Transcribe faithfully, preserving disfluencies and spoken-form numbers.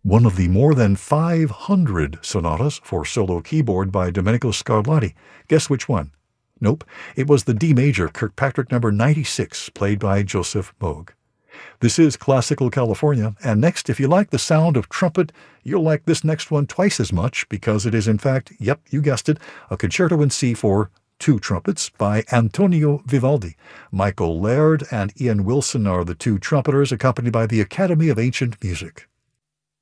one of the more than five hundred sonatas for solo keyboard by Domenico Scarlatti. Guess which one? Nope, it was the D major Kirkpatrick number ninety-six, played by Joseph Moog. This is Classical California, and next, if you like the sound of trumpet, you'll like this next one twice as much, because it is in fact, yep, you guessed it, a concerto in C for two trumpets by Antonio Vivaldi. Michael Laird and Ian Wilson are the two trumpeters, accompanied by the Academy of Ancient Music.